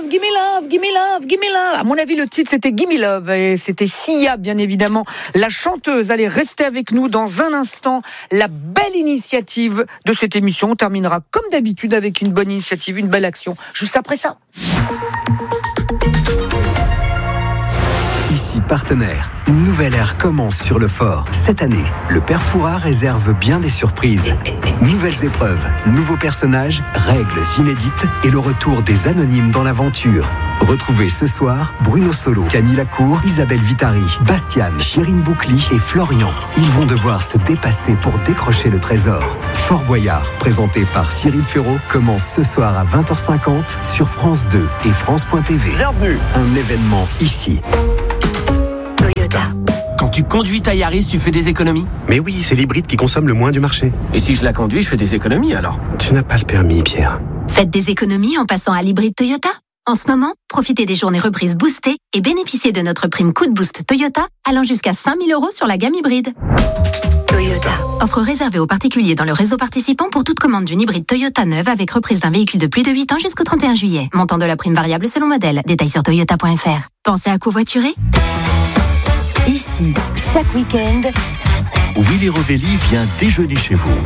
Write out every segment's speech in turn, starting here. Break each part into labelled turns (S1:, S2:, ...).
S1: love, give me love, give me love, give me love. À mon avis, le titre, c'était Give me love. Et c'était Sia, bien évidemment, la chanteuse. Allez, restez avec nous dans un instant. La belle initiative de cette émission. On terminera comme d'habitude avec une bonne initiative, une belle action. Juste après ça.
S2: Ici Partenaire, une nouvelle ère commence sur le fort. Cette année, le Père Fouras réserve bien des surprises. Nouvelles épreuves, nouveaux personnages, règles inédites et le retour des anonymes dans l'aventure. Retrouvez ce soir Bruno Solo, Camille Lacour, Isabelle Vitari, Bastiane, Chirine Boucli et Florian. Ils vont devoir se dépasser pour décrocher le trésor. Fort Boyard, présenté par Cyril Ferraud, commence ce soir à 20h50 sur France 2 et France.tv.
S3: Bienvenue.
S2: Un événement ici.
S4: Quand tu conduis ta Yaris, tu fais des économies ?
S3: Mais oui, c'est l'hybride qui consomme le moins du marché.
S4: Et si je la conduis, je fais des économies alors ?
S3: Tu n'as pas le permis, Pierre.
S5: Faites des économies en passant à l'hybride Toyota. En ce moment, profitez des journées reprises boostées et bénéficiez de notre prime Coup de Boost Toyota allant jusqu'à 5 000 € sur la gamme hybride. Toyota. Offre réservée aux particuliers dans le réseau participant pour toute commande d'une hybride Toyota neuve avec reprise d'un véhicule de plus de 8 ans jusqu'au 31 juillet. Montant de la prime variable selon modèle. Détails sur toyota.fr. Pensez à covoiturer ? Ici, chaque week-end,
S6: Willy Rovelli vient déjeuner chez vous.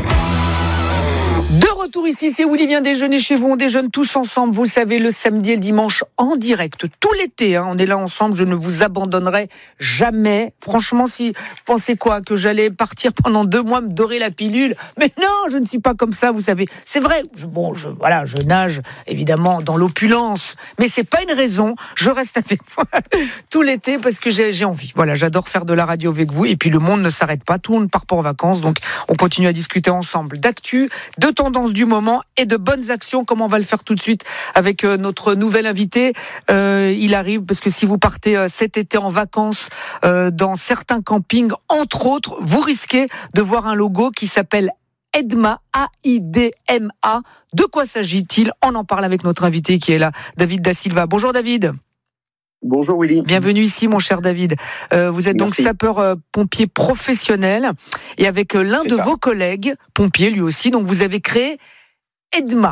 S1: De retour ici, c'est Willy vient déjeuner chez vous. On déjeune tous ensemble, vous le savez, le samedi et le dimanche en direct. Tout l'été, on est là ensemble, je ne vous abandonnerai jamais. Franchement, si vous pensez quoi, que j'allais partir pendant 2 mois me dorer la pilule, mais non, je ne suis pas comme ça, vous savez. C'est vrai, je nage évidemment dans l'opulence, mais c'est pas une raison. Je reste avec vous tout l'été parce que j'ai envie. Voilà, j'adore faire de la radio avec vous. Et puis le monde ne s'arrête pas, tout le monde ne part pas en vacances, donc on continue à discuter ensemble d'actu, de tendance du moment et de bonnes actions, comme on va le faire tout de suite avec notre nouvel invité. Il arrive parce que si vous partez cet été en vacances dans certains campings, entre autres, vous risquez de voir un logo qui s'appelle Aidma, A-I-D-M-A. De quoi s'agit-il ? On en parle avec notre invité qui est là, David Da Silva. Bonjour David.
S7: Bonjour Willy.
S1: Bienvenue ici mon cher David. Vous êtes donc sapeur-pompier professionnel et avec l'un de vos collègues, pompier lui aussi, donc vous avez créé Aidma,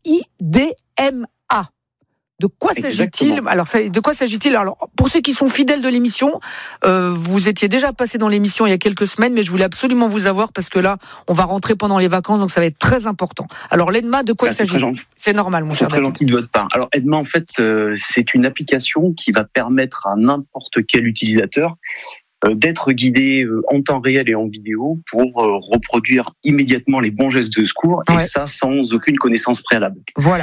S1: A-I-D-M-A. De quoi s'agit-il ? Alors, de quoi s'agit-il ? Alors, pour ceux qui sont fidèles de l'émission, vous étiez déjà passé dans l'émission il y a quelques semaines, mais je voulais absolument vous avoir parce que là, on va rentrer pendant les vacances, donc ça va être très important. Alors, l'Aidma, de quoi il s'agit ? C'est normal, mon cher David.
S7: C'est très gentil de votre part. Alors, Aidma, en fait, c'est une application qui va permettre à n'importe quel utilisateur d'être guidé en temps réel et en vidéo pour reproduire immédiatement les bons gestes de secours, et ça sans aucune connaissance préalable.
S1: Voilà.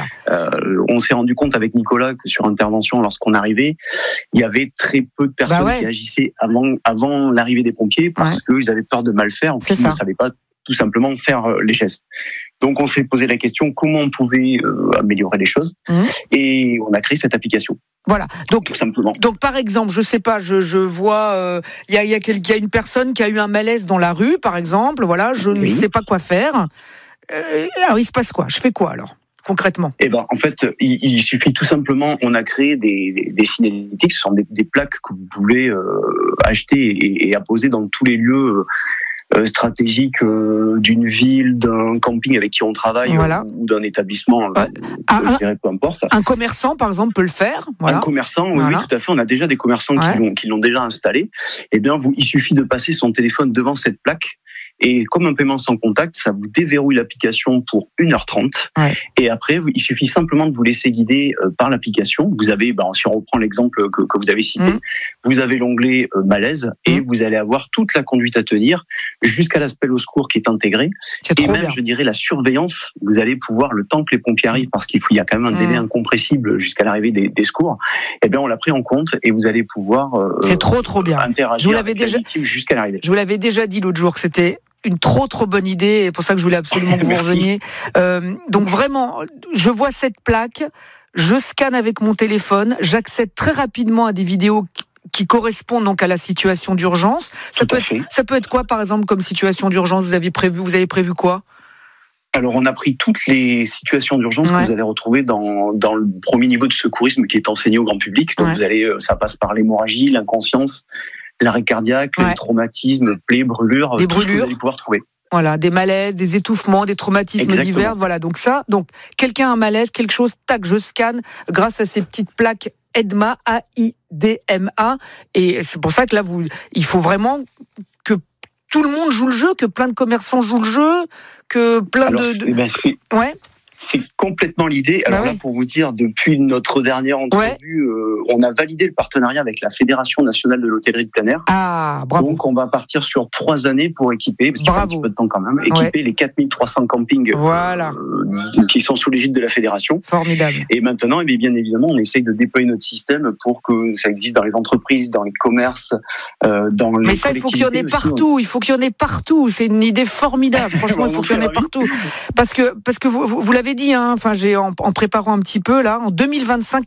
S7: On s'est rendu compte avec Nicolas que sur intervention, lorsqu'on arrivait, il y avait très peu de personnes qui agissaient avant l'arrivée des pompiers parce qu'ils avaient peur de mal faire ou qu'ils ne savaient pas tout simplement faire les gestes. Donc on s'est posé la question comment on pouvait améliorer les choses et on a créé cette application.
S1: Voilà. Donc,
S7: tout simplement.
S1: Donc par exemple, je sais pas, je vois, il y a une personne qui a eu un malaise dans la rue, par exemple. Voilà, je ne sais pas quoi faire. Alors il se passe quoi ? Je fais quoi alors ? Concrètement ?
S7: En fait, il suffit tout simplement, on a créé des signalétiques, ce sont des plaques que vous pouvez acheter et apposer dans tous les lieux stratégique d'une ville, d'un camping avec qui on travaille ou d'un établissement, je dirais peu importe.
S1: Un commerçant, par exemple, peut le faire. Voilà.
S7: Un commerçant, oui, tout à fait. On a déjà des commerçants qui l'ont déjà installé. Eh bien, il suffit de passer son téléphone devant cette plaque. Et comme un paiement sans contact, ça vous déverrouille l'application pour 1h30. Et après, il suffit simplement de vous laisser guider par l'application. Vous avez, si on reprend l'exemple que vous avez cité, vous avez l'onglet malaise et vous allez avoir toute la conduite à tenir jusqu'à l'appel au secours qui est intégré. Et même, je dirais, la surveillance. Vous allez pouvoir, le temps que les pompiers arrivent, parce qu'il y a quand même un délai incompressible jusqu'à l'arrivée des secours, eh bien, on l'a pris en compte et vous allez pouvoir
S1: c'est trop bien.
S7: Interagir avec la victime jusqu'à l'arrivée.
S1: Je vous l'avais déjà dit l'autre jour que c'était une trop bonne idée, et pour ça que je voulais absolument que vous reveniez. Donc vraiment, je vois cette plaque, je scanne avec mon téléphone, j'accède très rapidement à des vidéos qui correspondent donc à la situation d'urgence. Ça peut être quoi, par exemple, comme situation d'urgence ? Vous avez prévu quoi ?
S7: Alors, on a pris toutes les situations d'urgence que vous allez retrouver dans le premier niveau de secourisme qui est enseigné au grand public. Donc, ça passe par l'hémorragie, l'inconscience, l'arrêt cardiaque, les traumatismes, plaies, brûlures, tout ce que vous allez pouvoir trouver.
S1: Voilà, des malaises, des étouffements, des traumatismes divers. Voilà, donc quelqu'un a un malaise, quelque chose, tac, je scanne grâce à ces petites plaques EDMA, AIDMA. Et c'est pour ça que là, il faut vraiment que tout le monde joue le jeu, que plein de commerçants jouent le jeu, que plein Ouais.
S7: C'est complètement l'idée. Alors là, pour vous dire, depuis notre dernière entrevue, on a validé le partenariat avec la Fédération nationale de l'hôtellerie de plein air.
S1: Ah, bravo.
S7: Donc, on va partir sur 3 années pour équiper, parce qu'il faut un petit peu de temps quand même, équiper les 4300 campings qui sont sous l'égide de la Fédération.
S1: Formidable.
S7: Et maintenant, bien évidemment, on essaye de déployer notre système pour que ça existe dans les entreprises, dans les commerces, dans les
S1: Mais ça, il faut qu'il y en ait partout. Il faut qu'il y en ait partout. C'est une idée formidable. Franchement, il faut qu'il y en ait partout. Parce que vous l'avez dit, hein, enfin, en préparant un petit peu, là, en 2025,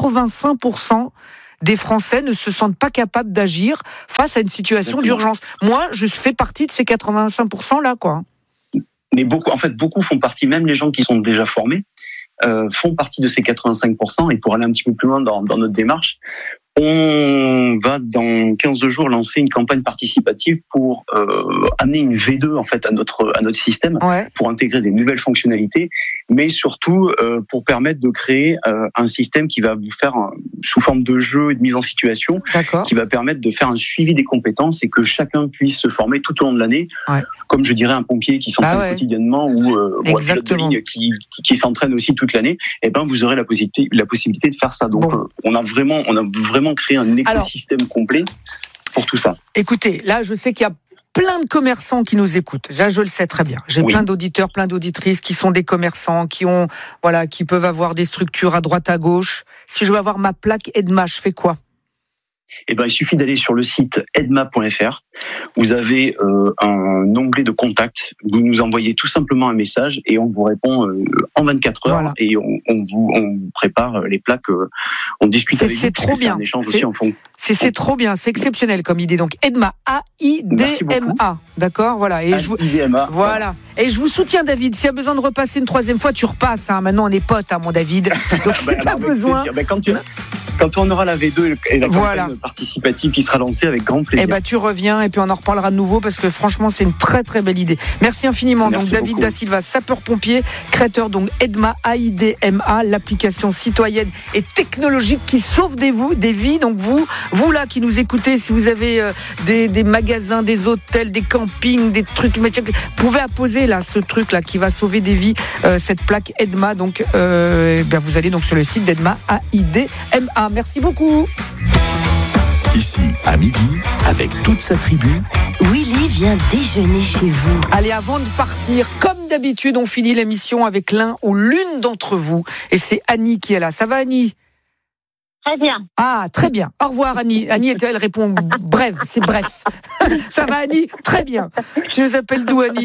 S1: 85% des Français ne se sentent pas capables d'agir face à une situation d'urgence. Moi, je fais partie de ces 85% là, quoi.
S7: Mais beaucoup font partie, même les gens qui sont déjà formés, font partie de ces 85%. Et pour aller un petit peu plus loin dans notre démarche, on va dans 15 jours lancer une campagne participative pour amener une V2 en fait à notre système, pour intégrer des nouvelles fonctionnalités, mais surtout pour permettre de créer un système qui va vous faire sous forme de jeu et de mise en situation, qui va permettre de faire un suivi des compétences et que chacun puisse se former tout au long de l'année, comme je dirais un pompier qui s'entraîne quotidiennement ou un pilote de ligne qui s'entraîne aussi toute l'année. Et ben vous aurez la possibilité de faire ça. Donc on a vraiment créé un écosystème complet pour tout ça.
S1: Écoutez, là, je sais qu'il y a plein de commerçants qui nous écoutent. Là, je le sais très bien. J'ai plein d'auditeurs, plein d'auditrices qui sont des commerçants, qui peuvent avoir des structures à droite, à gauche. Si je veux avoir ma plaque EDMA, je fais quoi ?
S7: Il suffit d'aller sur le site edma.fr. Vous avez un onglet de contact. Vous nous envoyez tout simplement un message et on vous répond en 24 heures et on vous prépare les plaques. On discute avec vous.
S1: C'est trop bien.
S7: Un échange aussi en fond.
S1: C'est trop bien. C'est exceptionnel comme idée. Donc EDMA, AIDMA. D'accord, voilà. Et voilà. Et je vous soutiens, David. S'il y a besoin de repasser une 3e fois, tu repasses. Hein. Maintenant, on est potes, mon David. Donc si tu as besoin.
S7: Quand on aura la V2 et la campagne participative qui sera lancée, avec grand plaisir.
S1: Tu reviens et puis on en reparlera de nouveau parce que franchement, c'est une très très belle idée. Merci infiniment. Merci David Da Silva, sapeur-pompier, créateur d'EDMA, AIDMA, l'application citoyenne et technologique qui sauve des vies. Donc vous là qui nous écoutez, si vous avez des magasins, des hôtels, des campings, des trucs, vous pouvez apposer là ce truc là qui va sauver des vies, cette plaque EDMA. Donc vous allez donc sur le site d'EDMA, AIDMA. Merci beaucoup.
S6: Ici, à midi, avec toute sa tribu,
S8: Willy vient déjeuner chez vous.
S1: Allez, avant de partir, comme d'habitude, on finit l'émission avec l'un ou l'une d'entre vous. Et c'est Annie qui est là. Ça va, Annie ?
S9: Très bien.
S1: Ah, très bien. Au revoir, Annie. Annie, elle répond bref, c'est bref. Ça va, Annie ? Très bien. Tu nous appelles d'où, Annie ?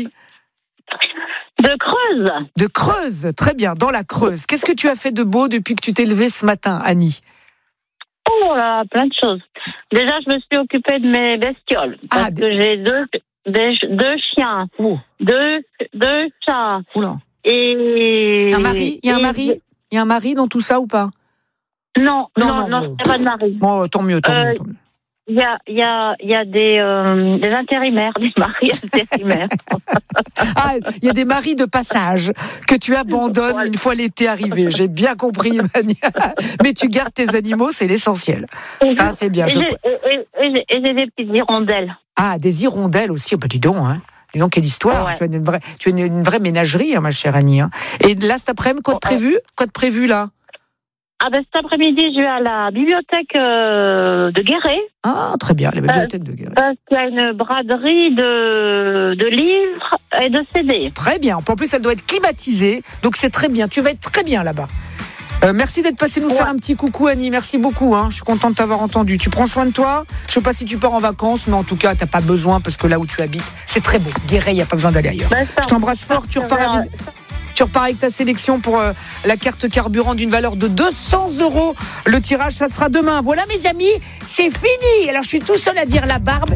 S9: De Creuse.
S1: De Creuse, très bien, dans la Creuse. Qu'est-ce que tu as fait de beau depuis que tu t'es levée ce matin, Annie ?
S9: Oh là, plein de choses. Déjà, je me suis occupée de mes bestioles. Parce que j'ai deux chiens, deux chats.
S1: Oula.
S9: Et...
S1: Un mari ? Il y a un mari ? Il y a un mari dans tout ça ou pas ?
S9: Non, il n'y a pas de mari.
S1: Bon, tant mieux.
S9: Il y a des intérimaires, des maris intérimaires.
S1: Il y a des maris de passage que tu abandonnes une fois l'été arrivé. J'ai bien compris, Mania. Mais tu gardes tes animaux, c'est l'essentiel. Ça, c'est bien.
S9: Et j'ai des petites hirondelles.
S1: Ah, des hirondelles aussi. Dis donc, hein. Dis donc, quelle histoire. Ouais. Tu as une vraie ménagerie, hein, ma chère Annie. Hein. Et là, cet après-midi, quoi de prévu, là ?
S9: Cet après-midi, je vais à la bibliothèque de Guéret.
S1: Ah, très bien, la bibliothèque de Guéret.
S9: Parce qu'il y a une braderie de livres et de CD.
S1: Très bien. En plus, elle doit être climatisée, donc c'est très bien. Tu vas être très bien là-bas. Merci d'être passé nous faire un petit coucou, Annie. Merci beaucoup. Hein. Je suis contente de t'avoir entendu. Tu prends soin de toi. Je sais pas si tu pars en vacances, mais en tout cas, t'as pas besoin parce que là où tu habites, c'est très beau. Guéret, il n'y a pas besoin d'aller ailleurs. Je t'embrasse fort. Tu repars avec ta sélection pour la carte carburant d'une valeur de 200 €. Le tirage, ça sera demain. Voilà, mes amis, c'est fini. Alors, je suis tout seul à dire la barbe.